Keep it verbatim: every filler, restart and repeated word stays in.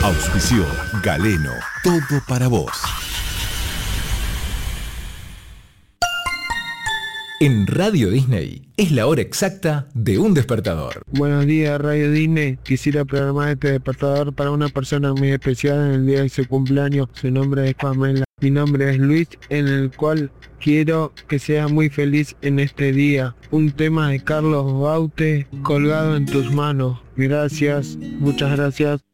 Auspició Galeno, todo para vos. En Radio Disney es la hora exacta de un despertador. Buenos días, Radio Disney. Quisiera programar este despertador para una persona muy especial en el día de su cumpleaños. Su nombre es Pamela. Mi nombre es Luis, en el cual quiero que sea muy feliz en este día. Un tema de Carlos Baute, Colgado en tus manos. Gracias, muchas gracias.